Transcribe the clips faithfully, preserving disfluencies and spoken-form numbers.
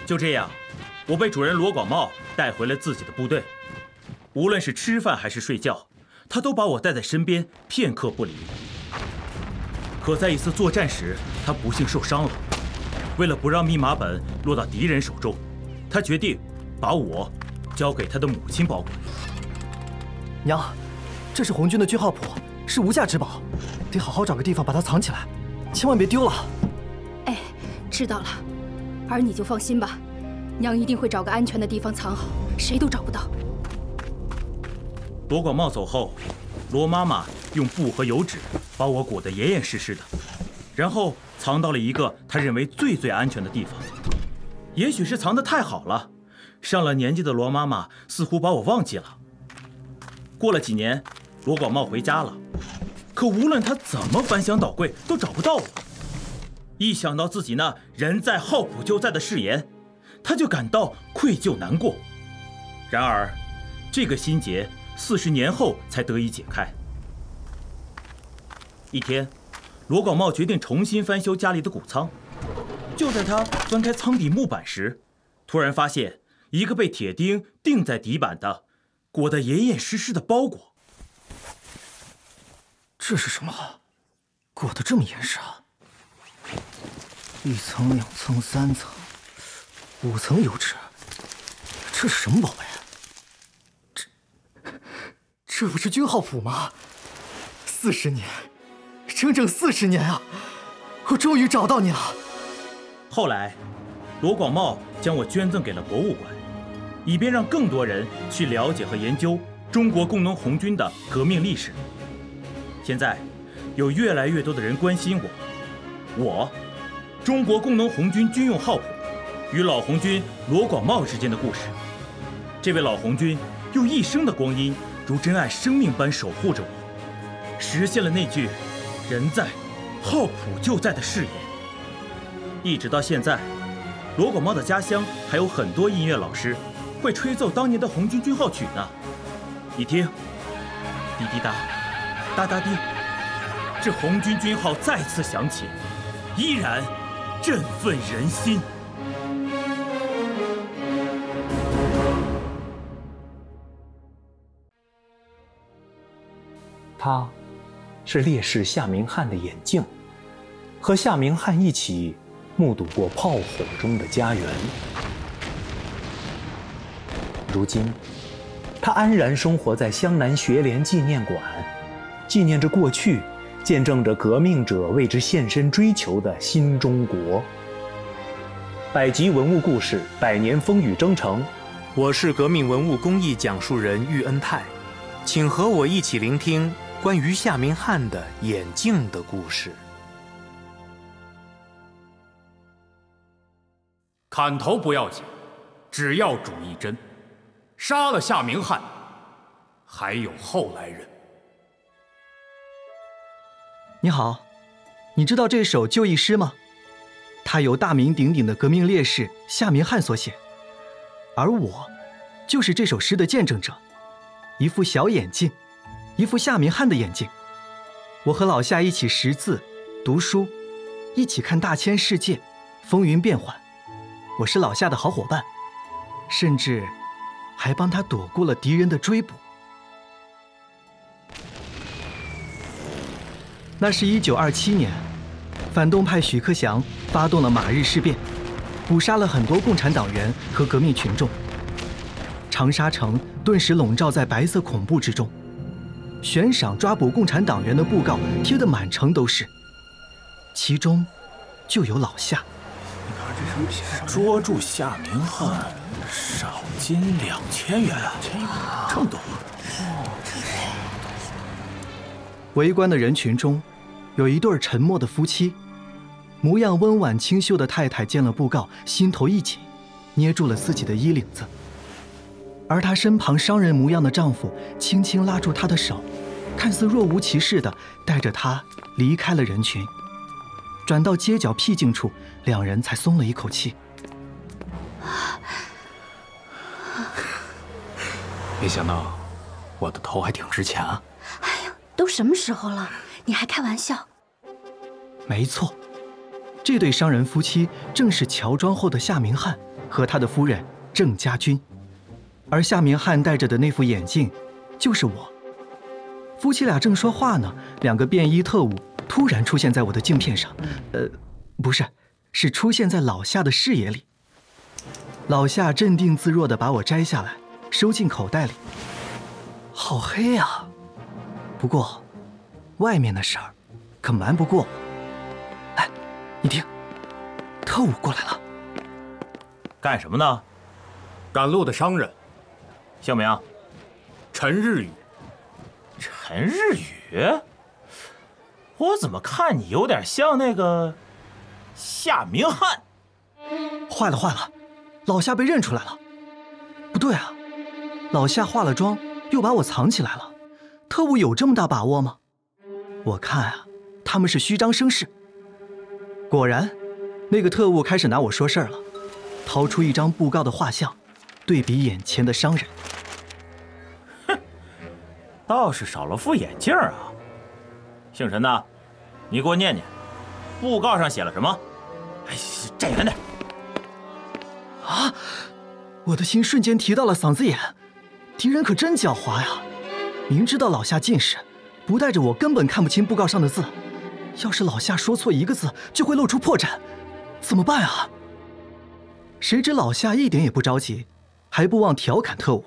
就这样，我被主人罗广茂带回了自己的部队。无论是吃饭还是睡觉，他都把我带在身边，片刻不离。可在一次作战时，他不幸受伤了。为了不让密码本落到敌人手中，他决定把我交给他的母亲保管。 娘，这是红军的军号谱，是无价之宝，得好好找个地方把它藏起来，千万别丢了。 哎，知道了，儿你就放心吧，娘一定会找个安全的地方藏好，谁都找不到。 罗广茂走后，罗妈妈用布和油纸把我裹得严严实实的，然后藏到了一个她认为最最安全的地方。也许是藏得太好了，上了年纪的罗妈妈似乎把我忘记了。过了几年，罗广茂回家了，可无论他怎么翻箱倒柜，都找不到我。一想到自己那人在好普就在的誓言，他就感到愧疚难过。然而，这个心结四十年后才得以解开。一天，罗广茂决定重新翻修家里的谷仓。就在他翻开仓底木板时，突然发现一个被铁钉钉在底板的、裹得严严实实的包裹。 这是什么？裹得这么严实啊！一层、两层、三层、五层油纸，这是什么宝贝？这这不是军号谱吗？四十年，整整四十年啊！我终于找到你了。 后来，罗广茂将我捐赠给了博物馆，以便让更多人去了解和研究中国工农红军的革命历史。现在，有越来越多的人关心我，我，中国工农红军军用号谱与老红军罗广茂之间的故事。这位老红军用一生的光阴，如珍爱生命般守护着我，实现了那句“人在，号谱就在”的誓言。一直到现在，罗广茂的家乡还有很多音乐老师会吹奏当年的红军军号曲呢。你听，滴滴答，哒哒滴，这红军军号再次响起，依然振奋人心。 他，是烈士夏明翰的眼镜，和夏明翰一起目睹过炮火中的家园。如今，他安然生活在湘南学联纪念馆，纪念着过去，见证着革命者为之献身追求的新中国。百集文物故事，百年风雨征程。我是革命文物工艺讲述人喻恩泰，请和我一起聆听关于夏明翰的眼镜的故事。 砍头不要紧，只要主一针。杀了夏明翰，还有后来人。 你好，你知道这首就义诗吗？它由大名鼎鼎的革命烈士夏明翰所写，而我就是这首诗的见证者。一副小眼镜，一副夏明翰的眼镜。我和老夏一起识字、读书，一起看大千世界，风云变幻。我是老夏的好伙伴，甚至还帮他躲过了敌人的追捕。那是一九二七年，反动派许克祥发动了马日事变，捕杀了很多共产党员和革命群众。长沙城顿时笼罩在白色恐怖之中，悬赏抓捕共产党员的布告贴得满城都是，其中就有老夏。 捉住夏明翰，赏金两千元，这么多。 围观的人群中，有一对沉默的夫妻，模样温婉清秀的太太见了布告，心头一紧，捏住了自己的衣领子。而她身旁商人模样的丈夫轻轻拉住她的手，看似若无其事地带着她离开了人群。转到街角僻静处，两人才松了一口气。 没想到我的头还挺值钱啊！ 哎呀，都什么时候了，你还开玩笑？ 没错，这对商人夫妻正是乔装后的夏明翰和他的夫人郑家军，而夏明翰戴着的那副眼镜就是我。夫妻俩正说话呢，两个便衣特务突然出现在我的镜片上，呃，不是，是出现在老夏的视野里。老夏镇定自若地把我摘下来，收进口袋里。好黑啊！不过，外面的事儿可瞒不过我。哎，你听，特务过来了。 干什么呢？ 赶路的商人。 姓名？ 陈日宇。 陈日宇？我怎么看你有点像那个夏明翰？ 坏了坏了，老夏被认出来了。不对啊，老夏化了妆又把我藏起来了。特务有这么大把握吗？我看啊，他们是虚张声势。果然，那个特务开始拿我说事儿了，掏出一张布告的画像，对比眼前的商人。 哼，倒是少了副眼镜啊。姓陈的，你给我念念，布告上写了什么？哎，站远点。 啊！我的心瞬间提到了嗓子眼，敌人可真狡猾呀！明知道老夏近视，不带着我根本看不清布告上的字。要是老夏说错一个字，就会露出破绽，怎么办啊？谁知老夏一点也不着急，还不忘调侃特务：“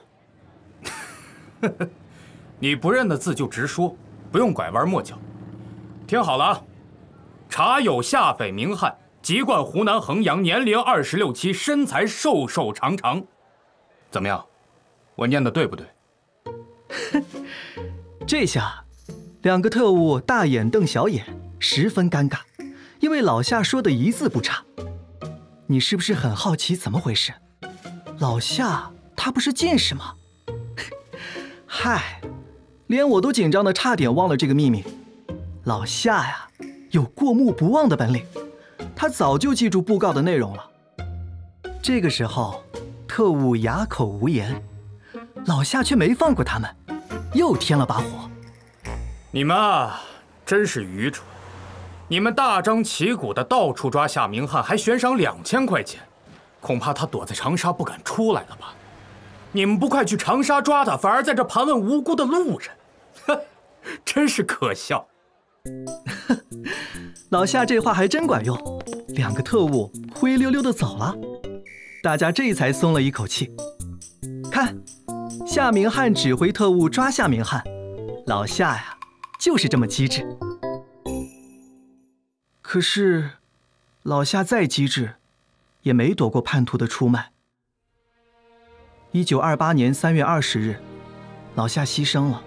你不认的字就直说，不用拐弯抹角。听好了啊，查有夏匪明翰，籍贯湖南衡阳，年龄二十六七，身材瘦瘦长长。怎么样？我念的对不对？” 这下，两个特务大眼瞪小眼，十分尴尬，因为老夏说的一字不差。你是不是很好奇怎么回事？老夏他不是近视吗？嗨，连我都紧张的差点忘了这个秘密。老夏呀，有过目不忘的本领，他早就记住布告的内容了。这个时候，特务哑口无言，老夏却没放过他们，又添了把火。 你们啊，真是愚蠢！你们大张旗鼓的到处抓夏明翰，还悬赏两千块钱，恐怕他躲在长沙不敢出来了吧？你们不快去长沙抓他，反而在这盘问无辜的路人，哼，真是可笑。 老夏这话还真管用，两个特务灰溜溜的走了，大家这才松了一口气。看，夏明翰指挥特务抓夏明翰，老夏呀，就是这么机智。可是，老夏再机智，也没躲过叛徒的出卖。一九二八年三月二十日，老夏牺牲了，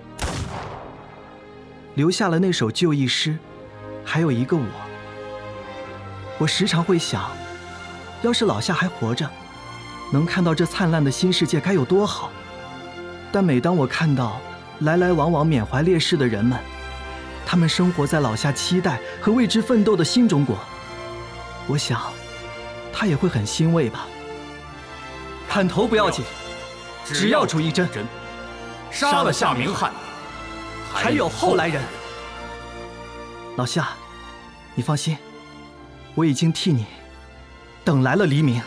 留下了那首就义诗，还有一个我。我时常会想，要是老夏还活着，能看到这灿烂的新世界该有多好。但每当我看到来来往往缅怀烈士的人们，他们生活在老夏期待和为之奋斗的新中国，我想，他也会很欣慰吧。砍头不要紧，只要主义真。 杀了夏明翰， 还有后来人。老夏，你放心，我已经替你等来了黎明。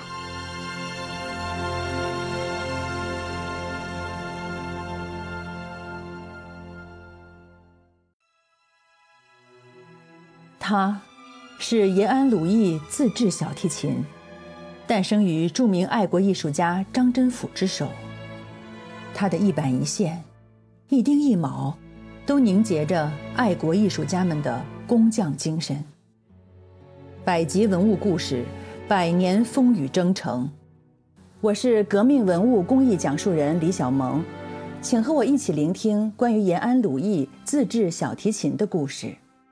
他是延安鲁艺自制小提琴，诞生于著名爱国艺术家张真甫之手。他的一板一线、一丁一卯，都凝结着爱国艺术家们的工匠精神。百集文物故事，百年风雨征程。我是革命文物工艺讲述人李小萌，请和我一起聆听关于延安鲁艺自制小提琴的故事。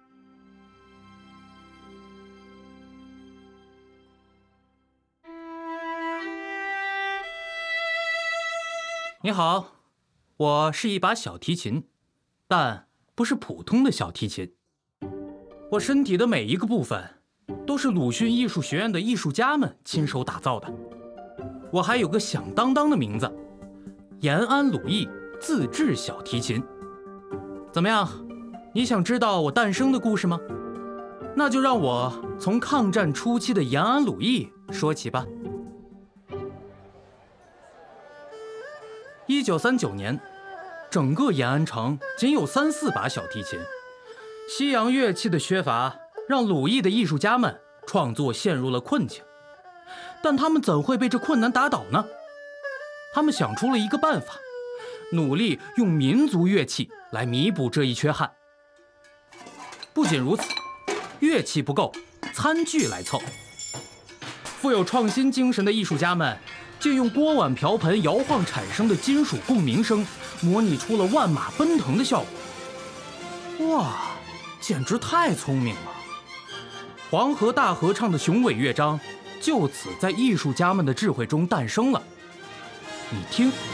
你好，我是一把小提琴，但不是普通的小提琴。我身体的每一个部分都是鲁迅艺术学院的艺术家们亲手打造的。我还有个响当当的名字，延安鲁艺自制小提琴。怎么样，你想知道我诞生的故事吗？那就让我从抗战初期的延安鲁艺说起吧。 一九三九年，整个延安城仅有三四把小提琴，西洋乐器的缺乏让鲁艺的艺术家们创作陷入了困境。但他们怎会被这困难打倒呢？他们想出了一个办法，努力用民族乐器来弥补这一缺憾。不仅如此，乐器不够，餐具来凑。富有创新精神的艺术家们就用锅碗瓢盆摇晃产生的金属共鸣声，模拟出了万马奔腾的效果。哇，简直太聪明了！黄河大合唱的雄伟乐章就此在艺术家们的智慧中诞生了。你听，